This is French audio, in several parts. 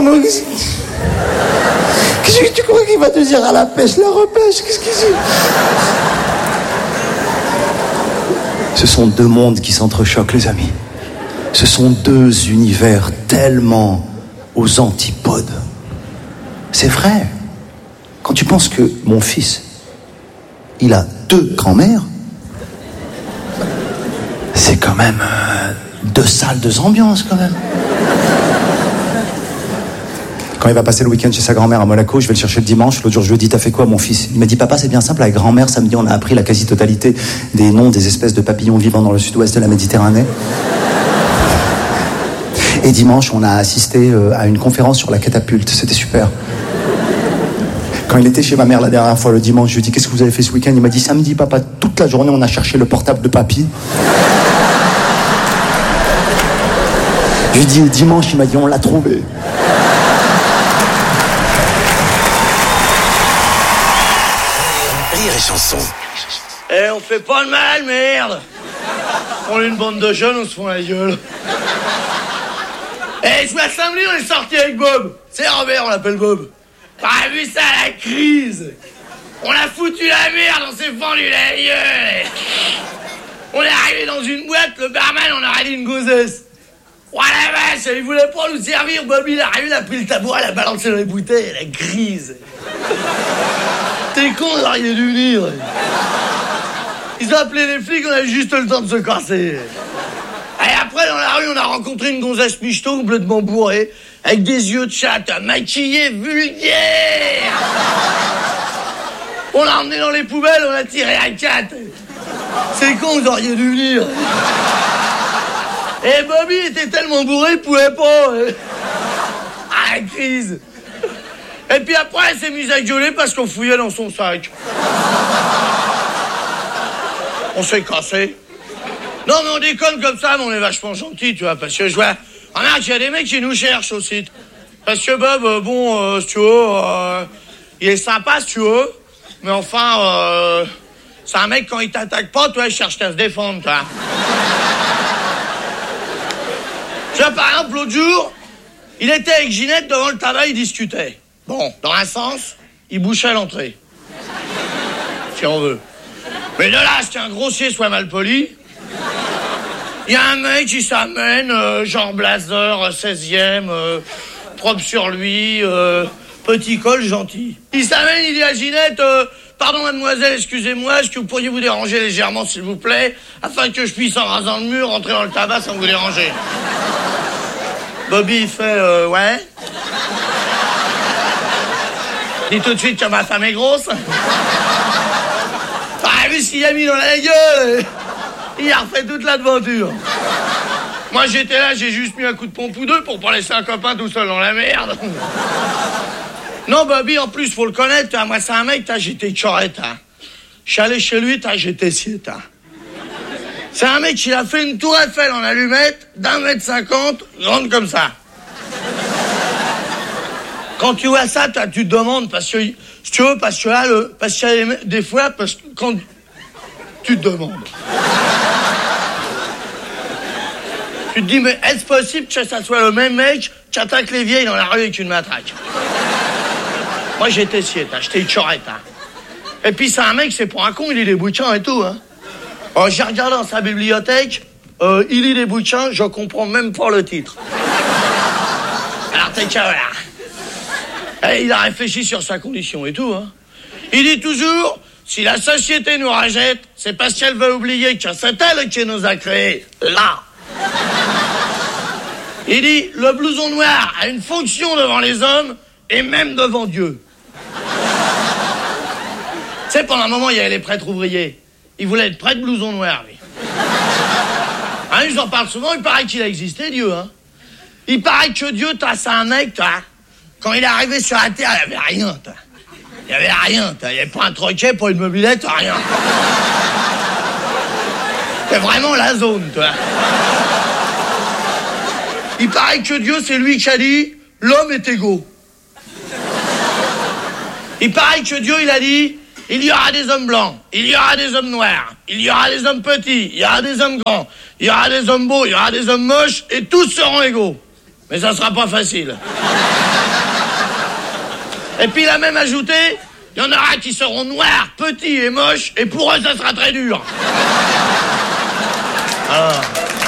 non, qu'est-ce que tu crois qu'il va te dire à la pêche, la repêche? Qu'est-ce qu'il dit? Ce sont deux mondes qui s'entrechoquent, les amis. Ce sont deux univers tellement aux antipodes. C'est vrai. Quand tu penses que mon fils, il a deux grands-mères, c'est quand même deux salles, deux ambiances quand même. Quand il va passer le week-end chez sa grand-mère à Monaco, je vais le chercher le dimanche. L'autre jour, je lui ai dit, t'as fait quoi, mon fils? Il m'a dit, papa, c'est bien simple, avec grand-mère, samedi, on a appris la quasi-totalité des noms des espèces de papillons vivant dans le sud-ouest de la Méditerranée. Et dimanche, on a assisté à une conférence sur la catapulte. C'était super. Quand il était chez ma mère la dernière fois, le dimanche, je lui ai dit, qu'est-ce que vous avez fait ce week-end? Il m'a dit, samedi, papa, toute la journée, on a cherché le portable de papy. Je lui ai dit, dimanche, il m'a dit, on l'a trouvé. Rire et chanson. Eh, on fait pas de mal, merde. On est une bande de jeunes, on se fout la gueule. Eh, ce samedi, on est sorti avec Bob. C'est Robert, on l'appelle Bob. T'as vu ça, la crise? On a foutu la merde, on s'est fendu la gueule. On est arrivé dans une boîte, le barman, on aurait dit une gonzesse. Oh la vache, il voulait pas nous servir. Bob, il est arrivé, il a pris le tabouret, il a balancé dans les bouteilles, la crise. T'es con, vous auriez dû venir. Ils ont appelé les flics, on a juste le temps de se casser. Et après, dans la rue, on a rencontré une gonzesse michto complètement bourrée, avec des yeux de chatte, maquillée, vulgaire. On l'a emmené dans les poubelles, on l'a tiré à 4. C'est con, vous auriez dû venir. Et Bobby était tellement bourré, il pouvait pas. Ah, la crise. Et puis après, elle s'est mise à gueuler parce qu'on fouillait dans son sac. On s'est cassé. Non, mais on déconne comme ça, mais on est vachement gentils, tu vois, parce que je vois... Remarque, il y a des mecs qui nous cherchent aussi. Parce que Bob, si tu veux, il est sympa, si tu veux, mais enfin, c'est un mec, quand il t'attaque pas, toi, il cherche à se défendre, toi. Tu vois, par exemple, l'autre jour, il était avec Ginette devant le tabac, il discutait. Bon, dans un sens, il bouchait l'entrée. Si on veut. Mais de là, qu'un grossier soit mal poli, il y a un mec qui s'amène, genre blazer, 16e, propre sur lui, petit col, gentil. Il s'amène, il dit à Ginette, pardon mademoiselle, excusez-moi, est-ce que vous pourriez vous déranger légèrement, s'il vous plaît, afin que je puisse, en rasant le mur, rentrer dans le tabac sans vous déranger. Bobby, il fait, ouais. Dis tout de suite que ma femme est grosse. Ah, vu ce qu'il a mis dans la gueule. Il a refait toute l'aventure. Moi, j'étais là, j'ai juste mis un coup de pompe ou deux pour pas laisser un copain tout seul dans la merde. Non, Bobby, en plus, faut le connaître. Moi, c'est un mec, j'étais chorette. Je suis allé chez lui, j'étais siete. C'est un mec qui a fait une tour Eiffel en allumette d'1,50 m, grande comme ça. Quand tu vois ça, tu te demandes, parce que, si tu veux, parce que là, parce qu'il y a des fois, parce que quand tu te demandes. Tu te dis, mais est-ce possible que ça soit le même mec qui attaque les vieilles dans la rue avec une matraque? Moi, j'étais siete, j'étais chorette. Et puis, c'est un mec, c'est pour un con, il lit des bouquins et tout. Alors, j'ai regardé dans sa bibliothèque, il lit des bouquins, je comprends même pas le titre. Alors, t'es qu'à voilà. Et il a réfléchi sur sa condition et tout. Il dit toujours, si la société nous rejette, c'est parce qu'elle veut oublier que c'est elle qui nous a créés. Là. Il dit, le blouson noir a une fonction devant les hommes et même devant Dieu. Tu sais, pendant un moment, il y avait les prêtres ouvriers. Il voulait être prêtre blouson noir, lui. Je vous en parle souvent, il paraît qu'il a existé, Dieu. Il paraît que Dieu, c'est un mec, quand il est arrivé sur la terre, il n'y avait rien, Il n'y avait rien, il n'y avait pas un troquet pour une mobilette, rien. C'est vraiment la zone, toi. Il paraît que Dieu, c'est lui qui a dit, l'homme est égaux. Il paraît que Dieu, il a dit, il y aura des hommes blancs, il y aura des hommes noirs, il y aura des hommes petits, il y aura des hommes grands, il y aura des hommes beaux, il y aura des hommes moches, et tous seront égaux. Mais ça sera pas facile. Et puis il a même ajouté, il y en aura qui seront noirs, petits et moches, et pour eux ça sera très dur. Alors...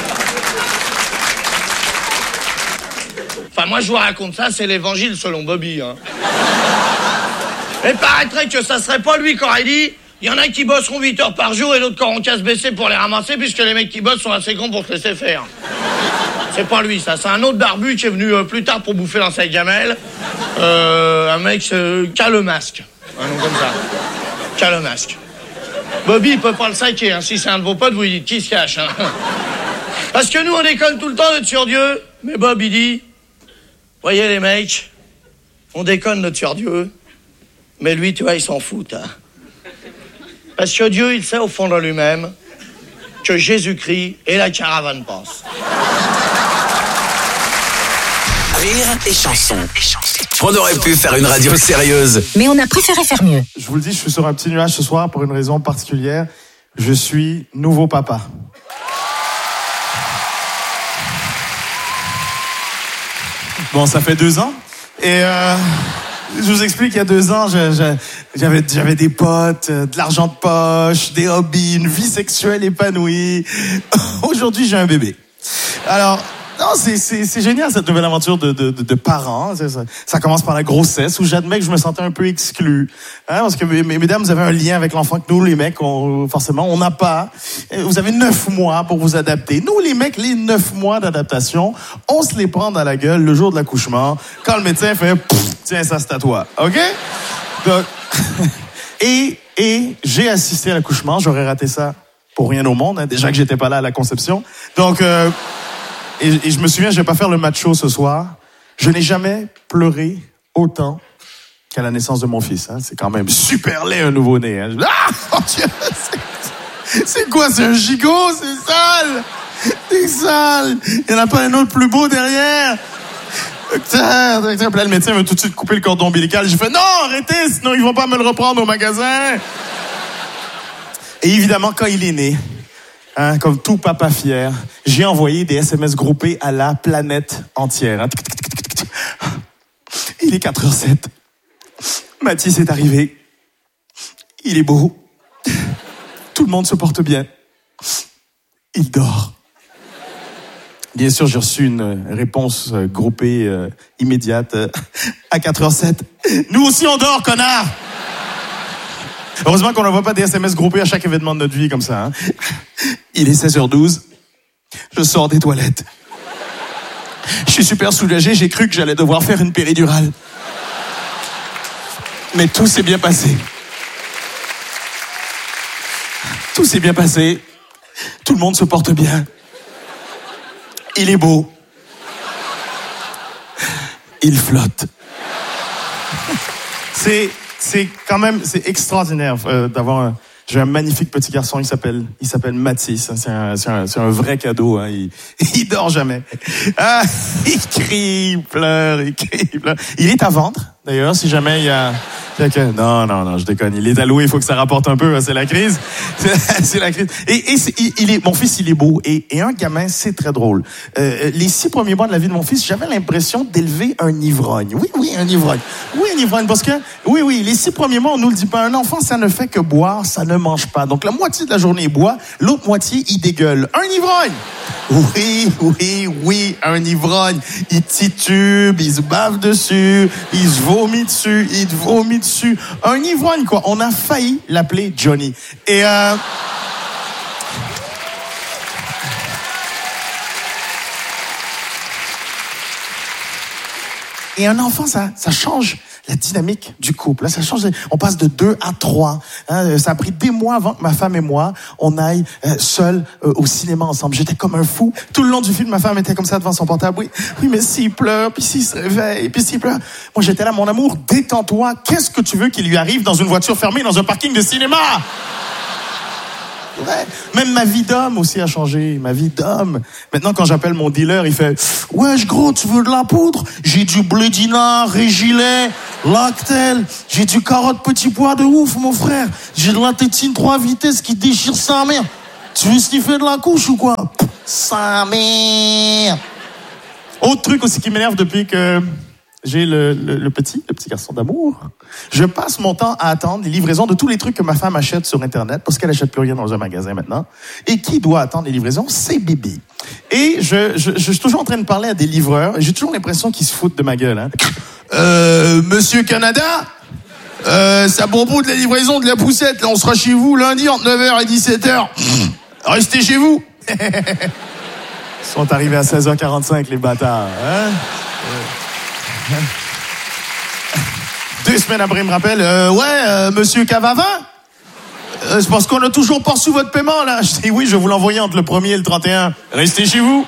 Enfin, moi je vous raconte ça, c'est l'évangile selon Bobby. Hein. Et paraîtrait que ça serait pas lui qui aurait dit, il y en a qui bosseront 8 heures par jour et d'autres qui auront qu'à se baisser pour les ramasser, puisque les mecs qui bossent sont assez grands pour se laisser faire. C'est pas lui, ça. C'est un autre barbu qui est venu plus tard pour bouffer dans sa gamelle. Un mec qui a le masque. Un nom comme ça. Qui a le masque. Bobby, il peut pas le saquer. Hein. Si c'est un de vos potes, vous lui dites qui se cache. Hein. Parce que nous, on déconne tout le temps d'être sur Dieu. Mais Bob, il dit, voyez les mecs, on déconne notre sur Dieu. Mais lui, tu vois, il s'en fout. Hein. Parce que Dieu, il sait au fond de lui-même que Jésus-Christ et la caravane passent. Rire et chanson. On aurait pu faire une radio sérieuse, mais on a préféré faire mieux. Je vous le dis, je suis sur un petit nuage ce soir pour une raison particulière. Je suis nouveau papa. Bon, ça fait 2 ans. Et je vous explique, il y a 2 ans, j'avais des potes, de l'argent de poche, des hobbies, une vie sexuelle épanouie. Aujourd'hui, j'ai un bébé. Alors... Non, c'est génial cette nouvelle aventure de parents. Ça commence par la grossesse où j'admets que je me sentais un peu exclu. Hein, parce que mesdames, vous avez un lien avec l'enfant que nous, les mecs, forcément, on n'a pas. Vous avez 9 mois pour vous adapter. Nous, les mecs, les 9 mois d'adaptation, on se les prend dans la gueule le jour de l'accouchement quand le médecin fait « Tiens, ça c'est à toi. » OK? Donc, et j'ai assisté à l'accouchement. J'aurais raté ça pour rien au monde. Hein, déjà que j'étais pas là à la conception. Donc... Et je me souviens, je vais pas faire le macho ce soir. Je n'ai jamais pleuré autant qu'à la naissance de mon fils. Hein. C'est quand même super laid, un nouveau-né. Hein. Ah, mon Dieu, c'est quoi? C'est un gigot? C'est sale! C'est sale! Il n'y en a pas un autre plus beau derrière? Docteur, là, le médecin veut tout de suite couper le cordon ombilical. J'ai fait, non, arrêtez, sinon ils vont pas me le reprendre au magasin. Et évidemment, quand il est né... Hein, comme tout papa fier, j'ai envoyé des SMS groupés à la planète entière. Hein. Il est 4h07. Mathis est arrivé. Il est beau. Tout le monde se porte bien. Il dort. Bien sûr, j'ai reçu une réponse groupée immédiate à 4h07. Nous aussi, on dort, connard! Heureusement qu'on n'envoie pas des SMS groupés à chaque événement de notre vie comme ça. Hein. Il est 16h12. Je sors des toilettes. Je suis super soulagé. J'ai cru que j'allais devoir faire une péridurale. Mais tout s'est bien passé. Tout s'est bien passé. Tout le monde se porte bien. Il est beau. Il flotte. C'est quand même, c'est extraordinaire d'avoir j'ai un magnifique petit garçon, il s'appelle Mathis. C'est un vrai cadeau. Hein. Il dort jamais. Ah, il crie, il pleure. Il est à vendre, d'ailleurs, si jamais il y a... Non, je déconne. Il est alloué, il faut que ça rapporte un peu. Hein, c'est la crise. C'est la crise. Mon fils, il est beau. Et un gamin, c'est très drôle. Les 6 premiers mois de la vie de mon fils, j'avais l'impression d'élever un ivrogne. Oui, un ivrogne. Oui, un ivrogne. Parce que, oui, les 6 premiers mois, on nous le dit pas. Un enfant, ça ne fait que boire, ça ne mange pas. Donc, la moitié de la journée, il boit. L'autre moitié, il dégueule. Un ivrogne! Oui, un ivrogne. Il titube, il se bave dessus, il se vomit dessus, il te vomit dessus. Un ivrogne, quoi. On a failli l'appeler Johnny. Et un enfant, ça change la dynamique du couple. Là, ça change. On passe de 2 à 3. Hein, ça a pris des mois avant que ma femme et moi, on aille seuls au cinéma ensemble. J'étais comme un fou. Tout le long du film, ma femme était comme ça devant son portable. Oui, mais s'il pleure, puis s'il se réveille, puis s'il pleure. Moi, j'étais là, mon amour, détends-toi. Qu'est-ce que tu veux qu'il lui arrive dans une voiture fermée, dans un parking de cinéma? Ouais. Même ma vie d'homme aussi a changé. Ma vie d'homme. Maintenant, quand j'appelle mon dealer, il fait « Wesh, gros, tu veux de la poudre? J'ai du blé dinard, Régilet, Lactel. J'ai du carotte petit pois de ouf, mon frère. J'ai de la tétine 3 vitesses qui déchire sa mère. Tu veux sniffer de la couche ou quoi? Sa mère. » Autre truc aussi qui m'énerve depuis que j'ai le petit garçon d'amour. Je passe mon temps à attendre les livraisons de tous les trucs que ma femme achète sur Internet, parce qu'elle achète plus rien dans un magasin maintenant. Et qui doit attendre les livraisons? C'est Bibi. Et je suis toujours en train de parler à des livreurs, et j'ai toujours l'impression qu'ils se foutent de ma gueule. Hein. Monsieur Canada, c'est à propos de la livraison de la poussette. Là, on sera chez vous lundi entre 9h et 17h. Restez chez vous. Ils sont arrivés à 16h45, les bâtards. Hein? 2 semaines après, il me rappelle, monsieur Cavavin, c'est parce qu'on a toujours pas reçu votre paiement, là. Je dis, oui, je vais vous l'envoyer entre le 1er et le 31. Restez chez vous.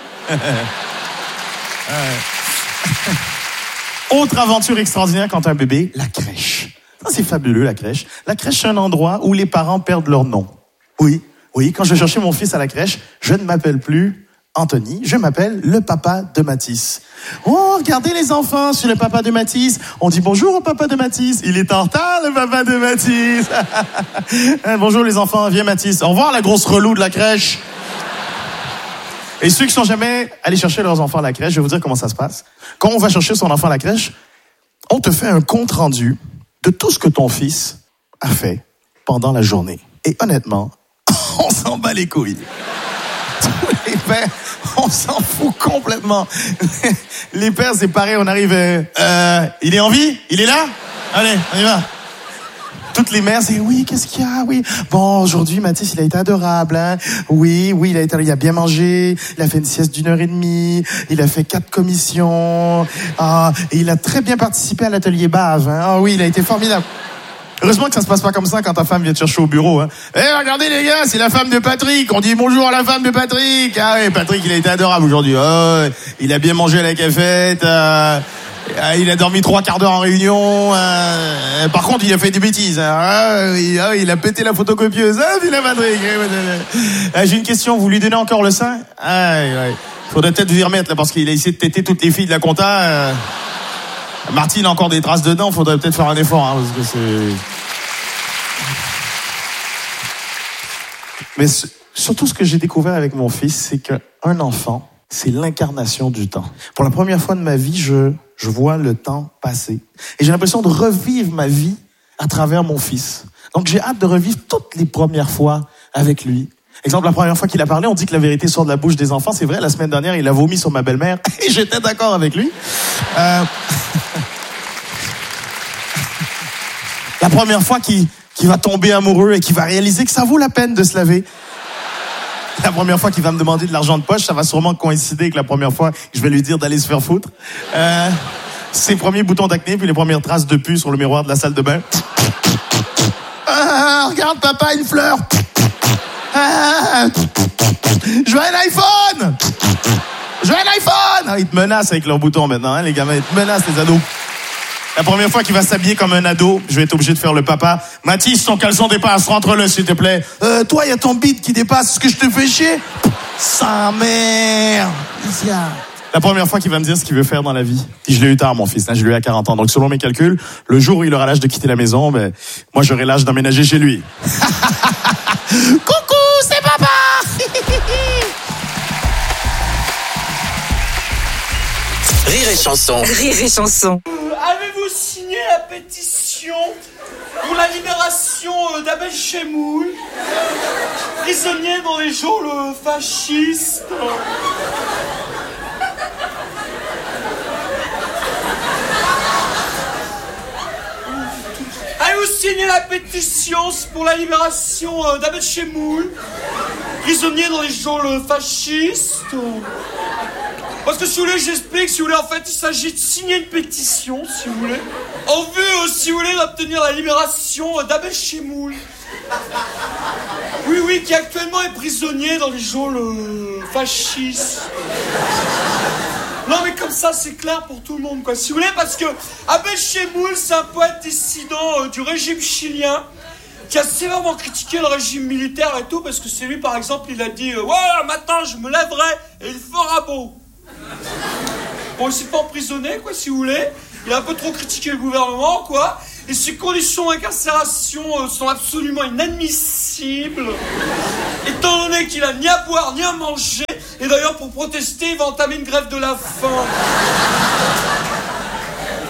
Autre aventure extraordinaire quand un bébé, la crèche. Ça, c'est fabuleux, la crèche. La crèche, c'est un endroit où les parents perdent leur nom. Oui, quand je cherchais mon fils à la crèche, je ne m'appelle plus Anthony, je m'appelle le papa de Mathis. Oh, regardez les enfants sur le papa de Mathis. On dit bonjour au papa de Mathis. Il est en retard, le papa de Mathis. Bonjour les enfants, viens Mathis. Au revoir la grosse relou de la crèche. Et ceux qui sont jamais allés chercher leurs enfants à la crèche, je vais vous dire comment ça se passe. Quand on va chercher son enfant à la crèche, on te fait un compte rendu de tout ce que ton fils a fait pendant la journée. Et honnêtement, on s'en bat les couilles. Tous les pères, on s'en fout complètement. Les pères, c'est pareil, on arrive... il est en vie? Il est là? Allez, on y va. Toutes les mères, c'est oui, qu'est-ce qu'il y a? Oui. Bon, aujourd'hui, Mathis, il a été adorable, hein. Oui, il a bien mangé. Il a fait une sieste d'1h30. Il a fait 4 commissions. Et il a très bien participé à l'atelier Bave, hein. Ah oui, il a été formidable. Heureusement que ça se passe pas comme ça quand ta femme vient te chercher au bureau, hein. Regardez les gars, c'est la femme de Patrick. On dit bonjour à la femme de Patrick. Ah ouais, Patrick, il a été adorable aujourd'hui. Oh, il a bien mangé à la cafette. Il a dormi 3 quarts d'heure en réunion. Par contre, il a fait des bêtises. Il a pété la photocopieuse. Vilain Patrick. J'ai une question. Vous lui donnez encore le sein? Ouais. Faudrait peut-être vous y remettre là, parce qu'il a essayé de téter toutes les filles de la compta. Martine a encore des traces dedans. Faudrait peut-être faire un effort, hein, parce que c'est. Mais surtout, ce que j'ai découvert avec mon fils, c'est qu'un enfant, c'est l'incarnation du temps. Pour la première fois de ma vie, je vois le temps passer. Et j'ai l'impression de revivre ma vie à travers mon fils. Donc j'ai hâte de revivre toutes les premières fois avec lui. Exemple, la première fois qu'il a parlé, on dit que la vérité sort de la bouche des enfants. C'est vrai, la semaine dernière, il a vomi sur ma belle-mère et j'étais d'accord avec lui. La première fois qu'il va tomber amoureux et qu'il va réaliser que ça vaut la peine de se laver. La première fois qu'il va me demander de l'argent de poche, ça va sûrement coïncider avec la première fois que je vais lui dire d'aller se faire foutre. Ses premiers boutons d'acné, puis les premières traces de pu sur le miroir de la salle de bain. Regarde papa, une fleur. Je veux un iPhone. Ils te menacent avec leurs boutons maintenant, hein, les gamins. Ils te menacent, les ados. La première fois qu'il va s'habiller comme un ado, je vais être obligé de faire le papa. Mathis, ton caleçon dépasse, rentre-le s'il te plaît. Toi, il y a ton bide qui dépasse, est-ce que je te fais chier? Sa mère. La première fois qu'il va me dire ce qu'il veut faire dans la vie. Puis je l'ai eu tard, mon fils, hein, je l'ai eu à 40 ans. Donc selon mes calculs, le jour où il aura l'âge de quitter la maison, moi j'aurai l'âge d'emménager chez lui. Coucou, c'est papa. Rire et chanson. Avez-vous signé la pétition pour la libération d'Abel Chemoul, prisonnier dans les geôles fascistes? Avez-vous signé la pétition pour la libération d'Abel Chemoul, prisonnier dans les geôles fascistes? Parce que si vous voulez, j'explique, si vous voulez, en fait, il s'agit de signer une pétition, si vous voulez, en vue, si vous voulez, d'obtenir la libération d'Abel Chemoul. Oui, qui actuellement est prisonnier dans les geôles fascistes. Non, mais comme ça, c'est clair pour tout le monde, quoi. Si vous voulez, parce que Abel Chemoul, c'est un poète dissident du régime chilien qui a sévèrement critiqué le régime militaire et tout, parce que c'est lui, par exemple, il a dit « Ouais, maintenant, je me lèverai et il fera beau ». Bon, il s'est pas emprisonné, quoi, si vous voulez. Il a un peu trop critiqué le gouvernement, quoi. Et ses conditions d'incarcération sont absolument inadmissibles, étant donné qu'il a ni à boire, ni à manger. Et d'ailleurs, pour protester, il va entamer une grève de la faim.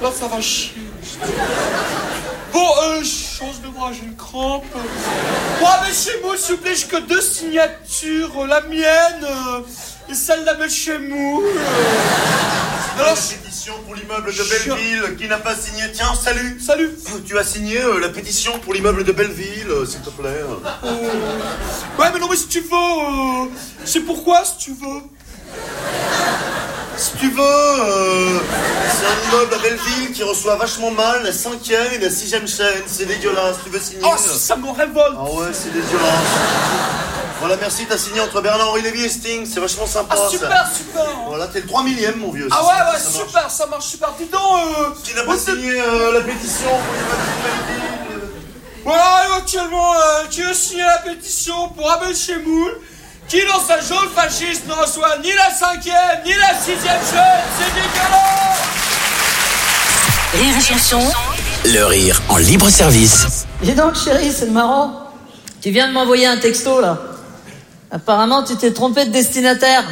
Là, ça va chier. Bon, change de bras, j'ai une crampe. Bon, mais chez moi, s'il vous plaît, j'ai que 2 signatures. La mienne et celle d'Abel Chemoul. Alors, la pétition pour l'immeuble de Belleville qui n'a pas signé. Tiens, salut. Salut. Tu as signé la pétition pour l'immeuble de Belleville, s'il te plaît. Ouais, mais non, mais si tu veux, c'est pourquoi, si tu veux. Si tu veux, c'est un immeuble à Belleville qui reçoit vachement mal la 5e et la 6e chaîne. C'est dégueulasse. Tu veux signer? Oh, ça me révolte. Ah ouais, c'est dégueulasse. Voilà, merci, t'as signé entre Bernard-Henri Lévy et Sting, c'est vachement sympa. Ah, super, ça. super. Voilà, t'es le 3 millième, mon vieux. Ah ouais, super, ça marche super. Dis donc, qui n'a pas signé la pétition pour l'immeuble de Belleville? Voilà, éventuellement, qui veut signer la pétition pour Abel Chemoul, qui dans sa geôle fasciste ne reçoit ni la 5e, ni la 6e chaîne, c'est dégueulasse. Rire et chanson, le rire en libre service. Dis donc, chérie, c'est marrant. Tu viens de m'envoyer un texto, là. Apparemment, tu t'es trompé de destinataire.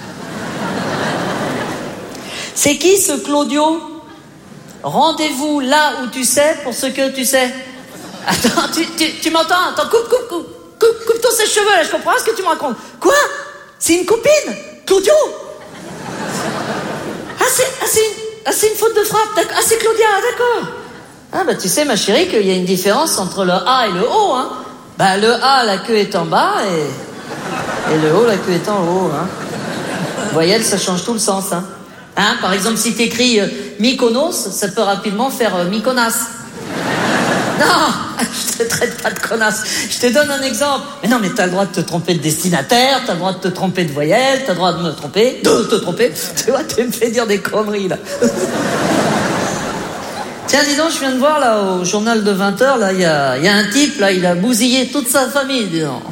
C'est qui, ce Claudio? Rendez-vous là où tu sais pour ce que tu sais. Attends, tu m'entends? Attends, coupe tous ces cheveux, là, je comprends ce que tu me racontes. Quoi? C'est une copine? Claudio? C'est une faute de frappe, d'accord. Ah, c'est Claudia, d'accord. Ah, bah, tu sais, ma chérie, qu'il y a une différence entre le A et le O, hein. Bah, le A, la queue est en bas, et le O, la queue est en haut, hein. Voyelle, ça change tout le sens, hein. Hein, par exemple, si t'écris Mykonos, ça peut rapidement faire Mykonas. Non, je te traite pas de connasse. Je te donne un exemple. Mais non, mais t'as le droit de te tromper de destinataire, t'as le droit de te tromper de voyelle, t'as le droit de te tromper. Tu vois, tu me fais dire des conneries, là. Tiens, dis donc, je viens de voir, là, au journal de 20h, là, il y a un type, là, il a bousillé toute sa famille, dis donc.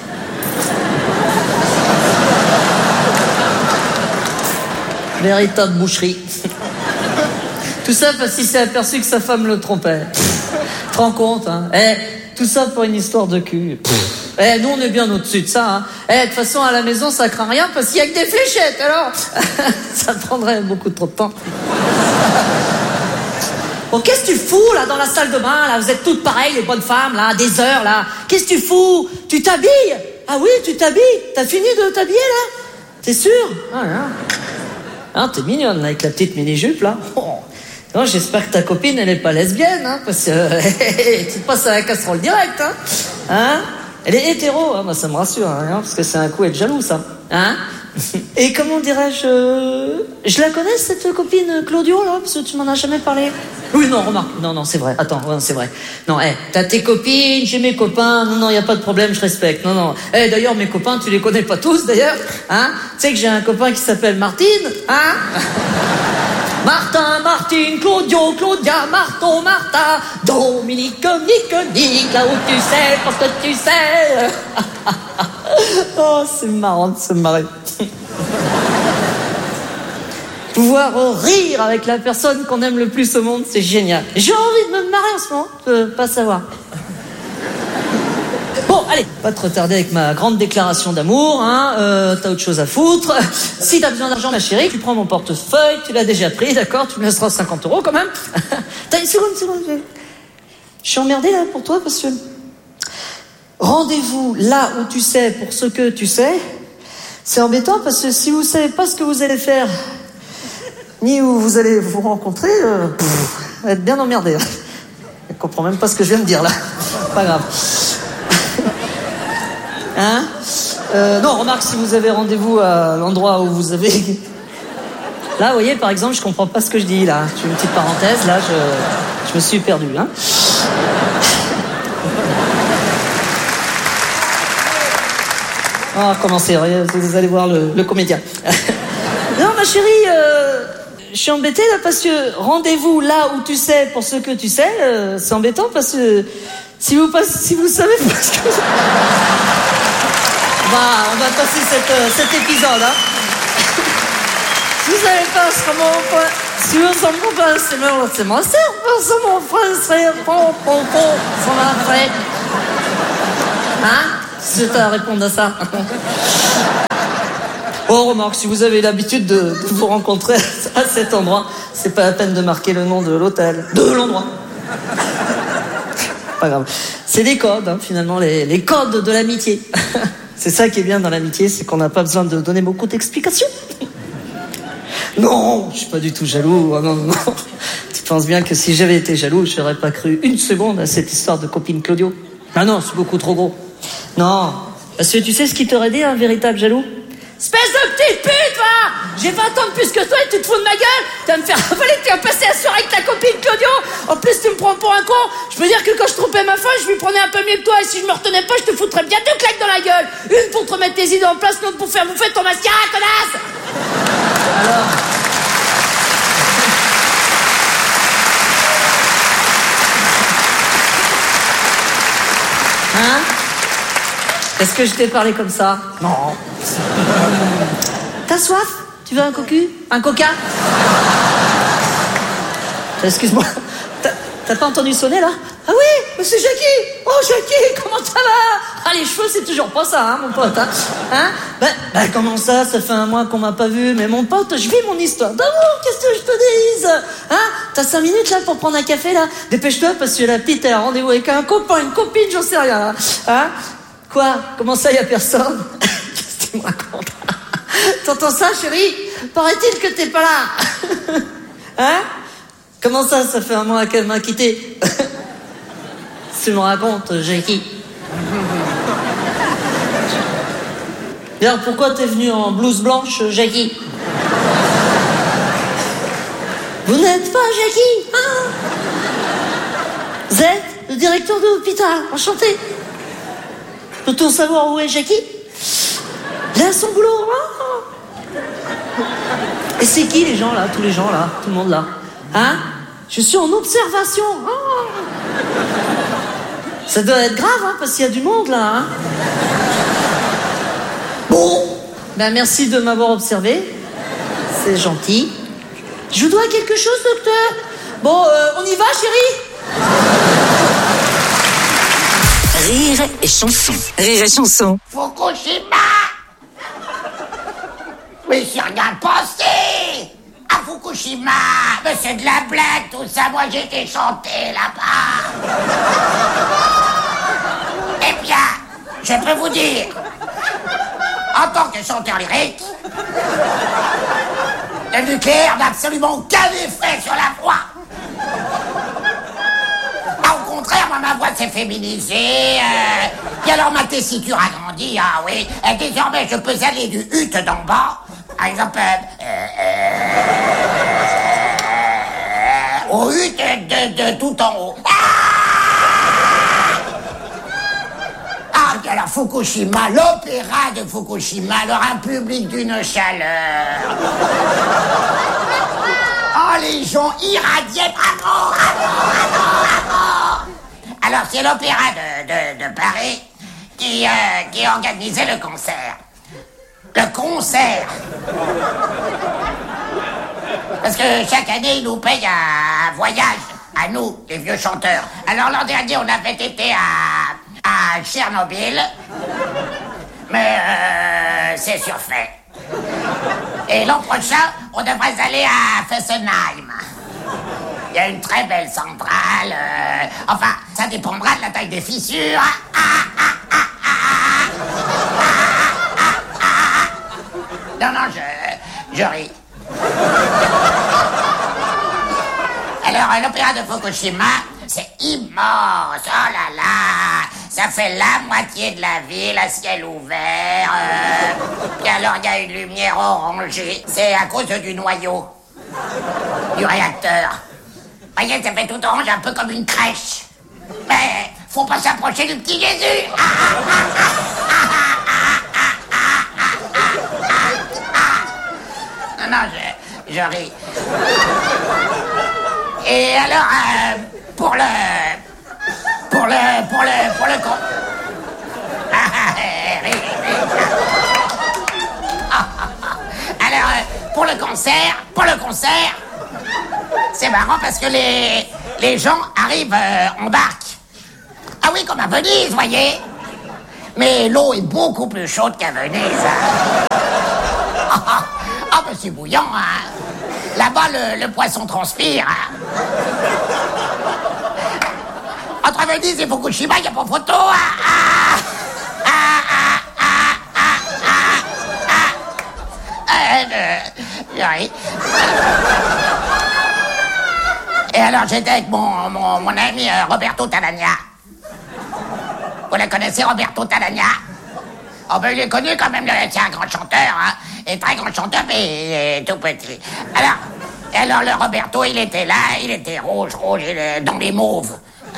Véritable boucherie. Tout ça parce qu'il s'est aperçu que sa femme le trompait. Tu te rends compte, hein? Tout ça pour une histoire de cul. Nous, on est bien au-dessus de ça, hein. De toute façon, à la maison, ça craint rien parce qu'il y a que des fléchettes, alors. Ça prendrait beaucoup trop de temps. Bon, qu'est-ce que tu fous, là, dans la salle de bain, là? Vous êtes toutes pareilles, les bonnes femmes, là, des heures, là. Qu'est-ce que tu fous? Tu t'habilles? Ah oui, tu t'habilles? T'as fini de t'habiller, là? T'es sûr? Ah, là. Ah, t'es mignonne, là, avec la petite mini-jupe, là. Oh. Non, j'espère que ta copine, elle est pas lesbienne, hein, parce que tu te passes à la casserole direct, hein. Hein? Elle est hétéro, hein, bah, ça me rassure, hein, parce que c'est un coup être jaloux, ça. Hein? Et comment dirais-je... Je la connais, cette copine Claudio, là, parce que tu m'en as jamais parlé. Oui, non, remarque. Non, c'est vrai. Attends, ouais, c'est vrai. Non, t'as tes copines, j'ai mes copains. Non, y a pas de problème, je respecte. Non. D'ailleurs, mes copains, tu les connais pas tous, d'ailleurs. Hein? Tu sais que j'ai un copain qui s'appelle Martine, hein? Martin, Martine, Claudio, Claudia, Marton, Martha, Dominique, Nick, là où tu sais, parce que tu sais. Oh, c'est marrant de se marrer. Pouvoir rire avec la personne qu'on aime le plus au monde, c'est génial. J'ai envie de me marrer en ce moment, je peux pas savoir. Bon, allez, pas te retarder avec ma grande déclaration d'amour, hein. T'as autre chose à foutre. Si t'as besoin d'argent, ma chérie, tu prends mon portefeuille, tu l'as déjà pris, d'accord? Tu me laisseras 50 € quand même. T'as une seconde. Je suis emmerdée là pour toi parce que... Rendez-vous là où tu sais pour ce que tu sais. C'est embêtant parce que si vous savez pas ce que vous allez faire, ni où vous allez vous rencontrer, vous allez être bien emmerdé. Je comprends même pas ce que je viens de dire là. Pas grave. Hein? Non, remarque, si vous avez rendez-vous à l'endroit où vous avez... Là, vous voyez, par exemple, je comprends pas ce que je dis, là. Je fais une petite parenthèse, là, je me suis perdu, hein. Oh, commencez, vous allez voir le comédien. Non, ma chérie, je suis embêtée, là, parce que rendez-vous là où tu sais pour ce que tu sais, c'est embêtant, parce que si vous savez pas ce que... On va passer cet épisode, hein. Si vous savez pas ce comment si vous en pouvez pas, c'est moi, c'est mon frère, hein? Si t'as à répondre à ça. Oh, remarque, si vous avez l'habitude de vous rencontrer à cet endroit, c'est pas la peine de marquer le nom de l'hôtel, de l'endroit. Pas grave. C'est des codes, hein, finalement, les codes de l'amitié. C'est ça qui est bien dans l'amitié, c'est qu'on n'a pas besoin de donner beaucoup d'explications. Non, je suis pas du tout jaloux. Oh, non. Tu penses bien que si j'avais été jaloux, je n'aurais pas cru une seconde à cette histoire de copine Claudio. Ah non, c'est beaucoup trop gros. Non, parce que tu sais ce qui t'aurait dit un véritable jaloux? Espèce de petite pute, va! J'ai 20 ans de plus que toi et tu te fous de ma gueule! Tu vas me faire avaler, tu vas passer la soirée avec ta copine Claudio! En plus, tu me prends pour un con! Je peux dire que quand je trompais ma femme, je lui prenais un peu mieux que toi, et si je me retenais pas, je te foutrais bien 2 claques dans la gueule! Une pour te remettre tes idées en place, l'autre pour faire bouffer ton mascara, connasse! Alors... Hein? Est-ce que je t'ai parlé comme ça? Non. T'as soif? Tu veux un cocu? Un coca? Excuse-moi. T'as pas entendu sonner là? Ah oui, mais c'est Jackie! Oh Jackie, comment ça va? Ah les cheveux c'est toujours pas ça, hein mon pote, hein? Ben comment ça? Ça fait un mois qu'on m'a pas vu, mais mon pote, je vis mon histoire d'amour, qu'est-ce que je te dise? Hein? T'as 5 minutes là pour prendre un café là? Dépêche-toi parce que la petite a rendez-vous avec un copain, une copine, j'en sais rien là. Hein? Quoi? Comment ça y a personne? Qu'est-ce que tu me racontes? T'entends ça chérie? Paraît-il que t'es pas là. Hein? Comment ça fait un mois qu'elle m'a quitté? Tu me racontes, Jackie. D'ailleurs, pourquoi t'es venu en blouse blanche, Jackie? Vous n'êtes pas Jackie, hein? Vous êtes le directeur de l'hôpital, enchanté. Peut-on savoir où est Jackie? Il est à son boulot, hein? Et c'est qui les gens là, tous les gens là, tout le monde là? Hein? Je suis en observation. Oh. Ça doit être grave, hein, parce qu'il y a du monde là. Hein. Bon, ben merci de m'avoir observé. C'est gentil. Je vous dois quelque chose, docteur? Bon, on y va, chérie? Rire et chanson. Rire et chanson. Fukushima! Mais j'y ai rien pensé! À Fukushima! Mais c'est de la blague, tout ça. Moi, j'ai été chanter là-bas. Eh bien, je peux vous dire, en tant que chanteur lyrique, le nucléaire n'a absolument aucun effet sur la voix. Au contraire, moi, ma voix s'est féminisée. Et alors, ma tessiture a grandi, ah oui. Et désormais, je peux aller du hut d'en bas. Par exemple, au hut de tout en haut. Ah, alors Fukushima, l'opéra de Fukushima, alors un public d'une chaleur. Oh, les gens irradiés, bravo. Alors, c'est l'opéra de Paris qui organisait le concert. Le concert. Parce que chaque année, ils nous payent un voyage à nous, les vieux chanteurs. Alors l'an dernier, on avait été à Tchernobyl, mais c'est surfait. Et l'an prochain, on devrait aller à Fessenheim. Il y a une très belle centrale. Enfin, ça dépendra de la taille des fissures. Non, je ris. Alors, l'opéra de Fukushima, c'est immense. Oh là là, ça fait la moitié de la ville à ciel ouvert. Puis alors, il y a une lumière orangée. C'est à cause du noyau du réacteur. Voyez, ça fait tout orange, un peu comme une crèche. Mais faut pas s'approcher du petit Jésus. Non, je ris. Et alors, pour le con. Alors, pour le concert, c'est marrant parce que les gens arrivent en barque. Ah oui, comme à Venise, voyez. Mais l'eau est beaucoup plus chaude qu'à Venise. c'est bouillant, hein. Là-bas, le poisson transpire, hein. Entre Venise et Fukushima, il n'y a pas photo, hein. Oui. Et alors, j'étais avec mon ami Roberto Talagna. Vous la connaissez, Roberto Talagna? Oh ben, il est connu quand même, c'est un grand chanteur, hein. Et très grand chanteur, mais il est tout petit. Alors le Roberto, il était là, il était rouge, dans les mauves.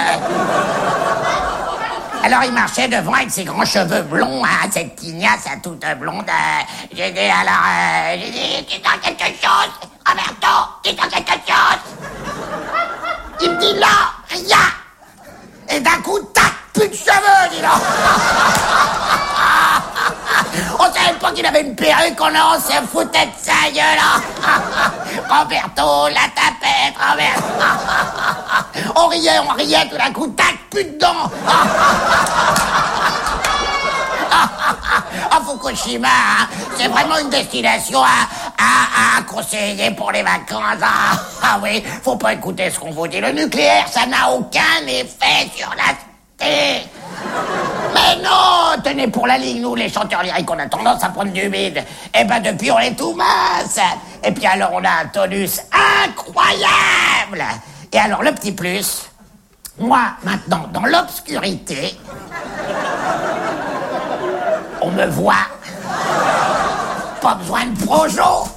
Alors il marchait devant avec ses grands cheveux blonds, hein, cette tignasse toute blonde. J'ai dit, dis-toi quelque chose, Roberto, dis-toi quelque chose. Il me dit là, rien. Et d'un coup, tac, plus de cheveux, dis donc. On savait pas qu'il avait une perruque, on se foutait de sa gueule. Roberto, la tapette, Roberto. On riait, tout d'un coup, tac, plus de dents. À Fukushima, hein, c'est vraiment une destination à conseiller pour les vacances. Ah oui, faut pas écouter ce qu'on vous dit. Le nucléaire, ça n'a aucun effet sur la santé. Mais non, tenez, pour la ligne, nous, les chanteurs lyriques, on a tendance à prendre du bide. Et ben depuis, on est tout mince. Et puis alors, on a un tonus incroyable. Et alors, le petit plus, moi, maintenant, dans l'obscurité, on me voit. Pas besoin de projo.